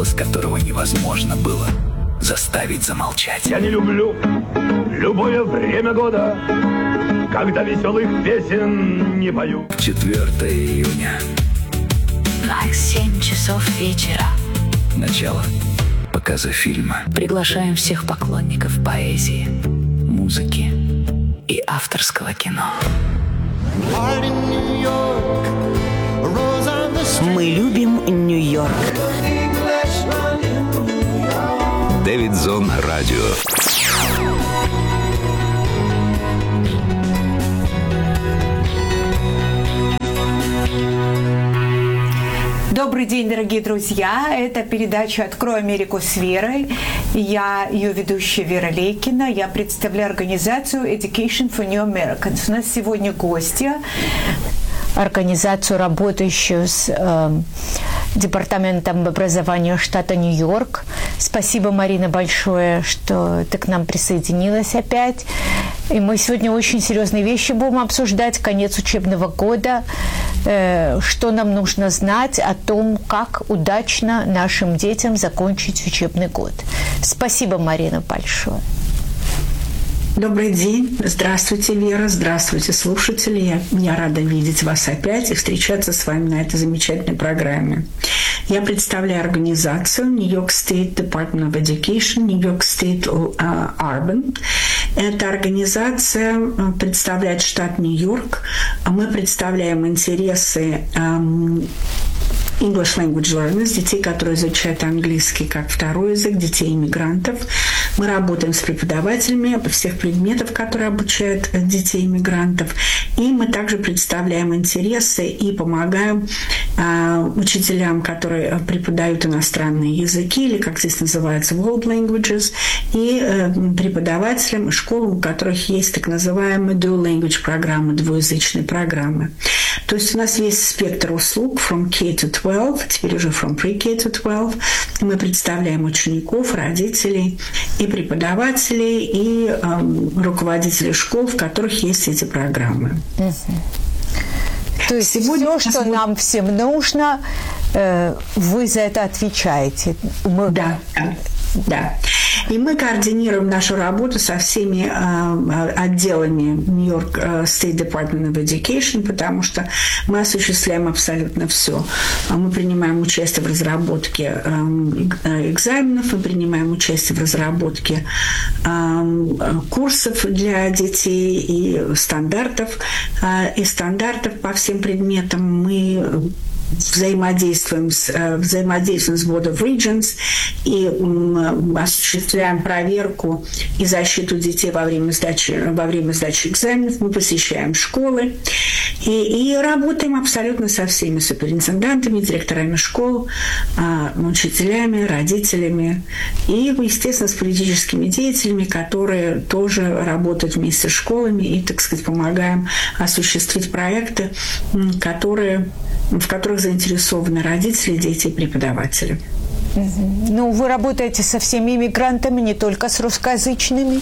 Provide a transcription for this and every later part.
голос которого невозможно было заставить замолчать. Я не люблю любое время года, когда веселых песен не пою. 4 июня. 7 часов вечера. Начало показа фильма. Приглашаем всех поклонников поэзии, Музыки. и авторского кино. Мы любим Нью-Йорк. Дэвидзон Радио. Добрый день, дорогие друзья. Это передача «Открой Америку с Верой». Я ее ведущая Вера Лейкина. Я представляю организацию Education for New Americans. У нас сегодня гости. Организацию, работающую с Департаментом образования штата Нью-Йорк. Спасибо, Марина, большое, что ты к нам присоединилась опять. И мы сегодня очень серьезные вещи будем обсуждать. Конец учебного года. Что нам нужно знать о том, как удачно нашим детям закончить учебный год. Спасибо, Марина, большое. Добрый день. Здравствуйте, Вера. Здравствуйте, слушатели. Я рада видеть вас опять и встречаться с вами на этой замечательной программе. Я представляю организацию New York State Department of Education, New York State Urban. Эта организация представляет штат Нью-Йорк. Мы представляем интересы English Language Learners, детей, которые изучают английский как второй язык, детей иммигрантов. Мы работаем с преподавателями всех предметов, которые обучают детей иммигрантов. И мы также представляем интересы и помогаем учителям, которые преподают иностранные языки, или, как здесь называется, World Languages, и преподавателям, школам, у которых есть так называемые Dual Language программы, двуязычные программы. То есть у нас весь спектр услуг from K to 12, теперь уже from Pre-K to 12. Мы представляем учеников, родителей и преподавателей, и руководителей школ, в которых есть эти программы. То есть сегодня все, что нам всем нужно, вы за это отвечаете? Да. И мы координируем нашу работу со всеми отделами New York State Department of Education, потому что мы осуществляем абсолютно все. Мы принимаем участие в разработке экзаменов, мы принимаем участие в разработке курсов для детей и стандартов по всем предметам. Мы взаимодействуем с Board of Regents и осуществляем проверку и защиту детей во время сдачи экзаменов. Мы посещаем школы и работаем абсолютно со всеми суперинтендантами, директорами школ, учителями, родителями и, естественно, с политическими деятелями, которые тоже работают вместе с школами и, так сказать, помогаем осуществить проекты, в которых заинтересованы родители, дети и преподаватели. Ну, вы работаете со всеми иммигрантами, не только с русскоязычными,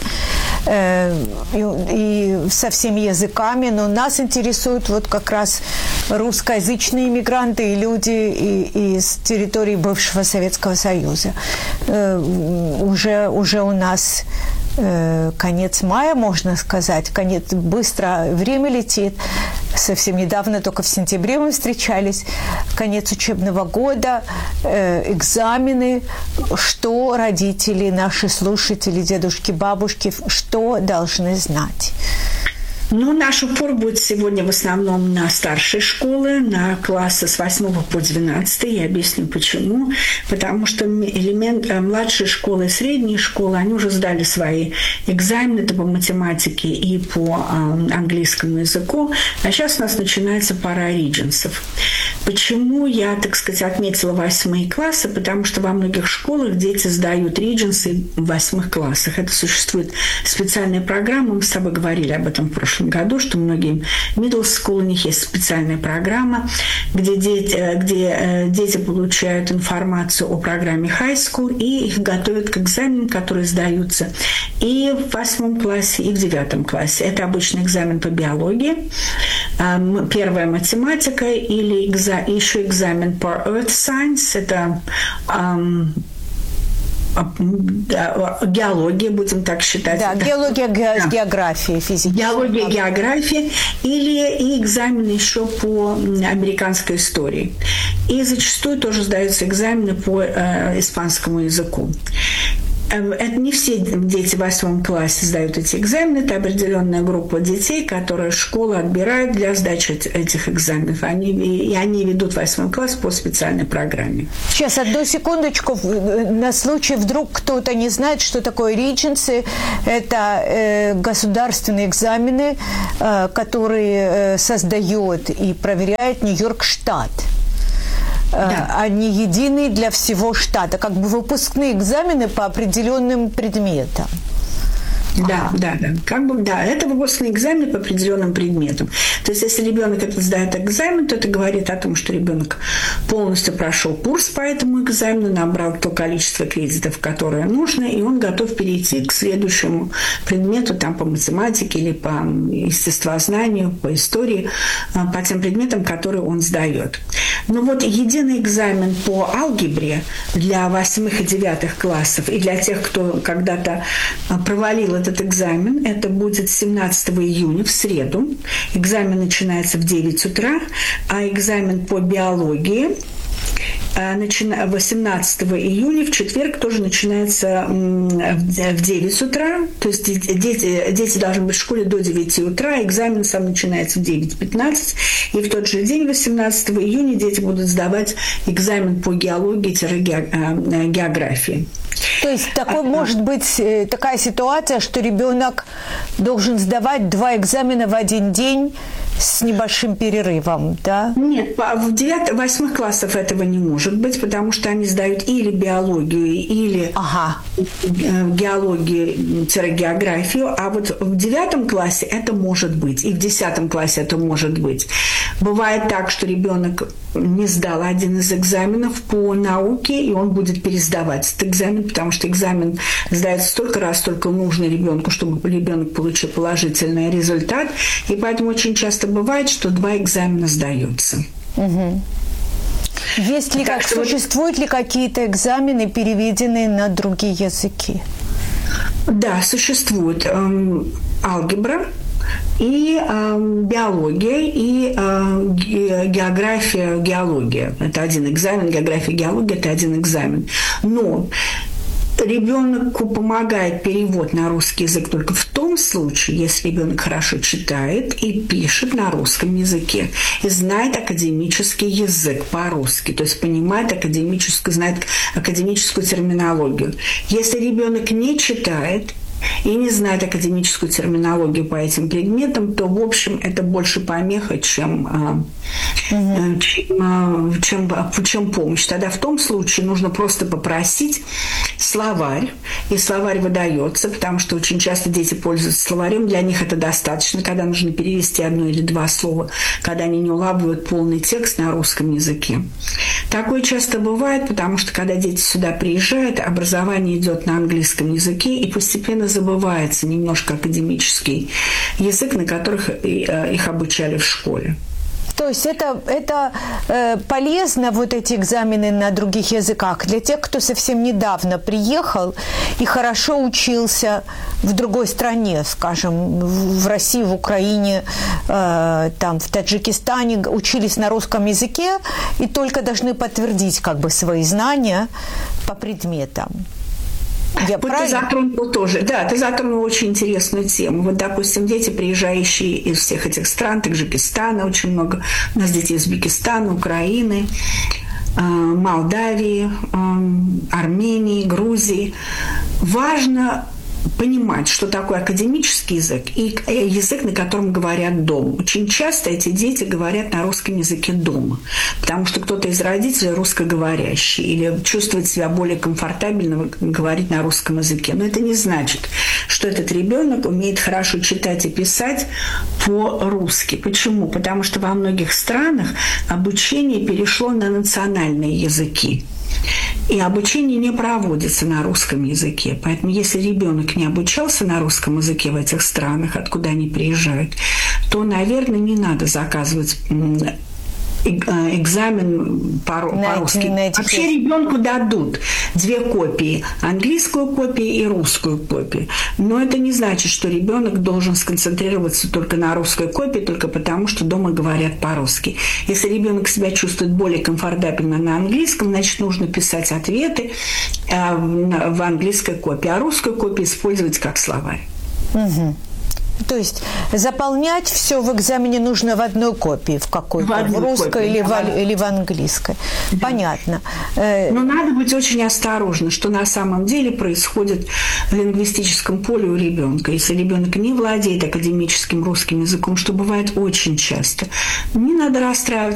и со всеми языками, но нас интересуют вот как раз русскоязычные иммигранты и люди из территории бывшего Советского Союза. Уже у нас конец мая, можно сказать, быстро время летит. Совсем недавно, только в сентябре мы встречались. Конец учебного года, экзамены. Что родители, наши слушатели, дедушки, бабушки, что должны знать? Наш упор будет сегодня в основном на старшие школы, на классы с 8 по 12. Я объясню, почему. Потому что младшие школы и средние школы, они уже сдали свои экзамены по математике и по английскому языку. А сейчас у нас начинается пора ридженсов. Почему я, так сказать, отметила 8 классы? Потому что во многих школах дети сдают ридженсы в 8 классах. Это существует специальная программа, мы с тобой говорили об этом в прошлом прошлом году, что многие middle school, у них есть специальная программа, где дети получают информацию о программе high school и их готовят к экзаменам, которые сдаются и в 8 классе, и в 9 классе. Это обычный экзамен по биологии, первая математика или еще экзамен по earth science, это геология, будем так считать. Да, геология с географией, физики. Геология, география и экзамены еще по американской истории. И зачастую тоже сдаются экзамены по испанскому языку. Это не все дети в 8 классе сдают эти экзамены. Это определенная группа детей, которые школа отбирает для сдачи этих экзаменов. Они ведут 8 класс по специальной программе. Сейчас, одну секундочку. На случай, вдруг кто-то не знает, что такое Regency. Это государственные экзамены, которые создает и проверяет Нью-Йорк штат. Да. Они единые для всего штата, как бы выпускные экзамены по определенным предметам. Да. Это выпускные экзамены по определенным предметам. То есть, если ребенок сдает экзамен, то это говорит о том, что ребенок полностью прошел курс по этому экзамену, набрал то количество кредитов, которое нужно, и он готов перейти к следующему предмету, там, по математике или по естествознанию, по истории, по тем предметам, которые он сдает. Но вот единый экзамен по алгебре для 8 и 9 классов и для тех, кто когда-то провалил этот экзамен, это будет 17 июня в среду. Экзамен начинается в 9 утра, а экзамен по биологии 18 июня в четверг тоже начинается в 9 утра. То есть дети должны быть в школе до 9 утра. Экзамен сам начинается в 9:15. И в тот же день, 18 июня, дети будут сдавать экзамен по географии. То есть может быть такая ситуация, что ребенок должен сдавать 2 экзамена в один день с небольшим перерывом, да? Нет, в 8 классах этого не может быть, потому что они сдают или биологию, или геологию-географию, а вот в 9 классе это может быть, и в 10 классе это может быть. Бывает так, что ребенок не сдал один из экзаменов по науке, и он будет пересдавать этот экзамен, потому что экзамен сдается столько раз, сколько нужно ребенку, чтобы ребенок получил положительный результат, и поэтому очень часто бывает, что 2 экзамена сдаются. Угу. Существуют ли какие-то экзамены, переведенные на другие языки? Да, существует алгебра и биология, и география, геология. Это один экзамен, география, геология – это один экзамен. Но ребенку помогает перевод на русский язык только в том случае, если ребенок хорошо читает и пишет на русском языке и знает академический язык по-русски, то есть знает академическую терминологию. Если ребенок не читает и не знает академическую терминологию по этим предметам, то, в общем, это больше помеха, чем помощь. Тогда в том случае нужно просто попросить словарь, и словарь выдается, потому что очень часто дети пользуются словарем, для них это достаточно, когда нужно перевести 1 или 2 слова, когда они не улавливают полный текст на русском языке. Такое часто бывает, потому что, когда дети сюда приезжают, образование идет на английском языке, и постепенно забывается немножко академический язык, на которых их обучали в школе. То есть это полезно, вот эти экзамены на других языках, для тех, кто совсем недавно приехал и хорошо учился в другой стране, скажем, в России, в Украине, там, в Таджикистане, учились на русском языке и только должны подтвердить свои знания по предметам. Ты затронул тоже. Да, ты затронул очень интересную тему. Вот, допустим, дети, приезжающие из всех этих стран, Таджикистана, очень много у нас детей из Узбекистана, Украины, Молдавии, Армении, Грузии. Важно понимать, что такое академический язык и язык, на котором говорят дома. Очень часто эти дети говорят на русском языке дома, потому что кто-то из родителей русскоговорящий или чувствует себя более комфортабельно говорить на русском языке. Но это не значит, что этот ребенок умеет хорошо читать и писать по-русски. Почему? Потому что во многих странах обучение перешло на национальные языки. И обучение не проводится на русском языке. Поэтому если ребенок не обучался на русском языке в этих странах, откуда они приезжают, то, наверное, не надо заказывать экзамен по-русски. Вообще ребенку дадут 2 копии. Английскую копию и русскую копию. Но это не значит, что ребенок должен сконцентрироваться только на русской копии, только потому, что дома говорят по-русски. Если ребенок себя чувствует более комфортабельно на английском, значит, нужно писать ответы в английской копии, а русскую копию использовать как словарь. Угу. То есть заполнять все в экзамене нужно в одной копии, в какой-то, в русской копии, или в английской. Да. Понятно. Но надо быть очень осторожным, что на самом деле происходит в лингвистическом поле у ребенка. Если ребенок не владеет академическим русским языком, что бывает очень часто, не надо расстраиваться.